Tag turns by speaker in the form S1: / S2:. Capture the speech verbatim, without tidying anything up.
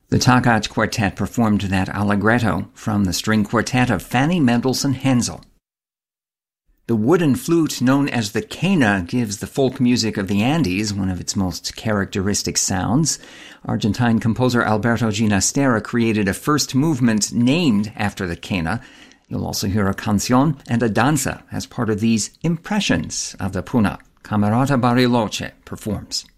S1: The Tagach Quartet performed that allegretto from the string quartet of Fanny Mendelssohn Hensel. The wooden flute known as the quena gives the folk music of the Andes one of its most characteristic sounds. Argentine composer Alberto Ginastera created a first movement named after the quena. You'll also hear a canción and a danza as part of these impressions of the Puna. Camerata Bariloche performs.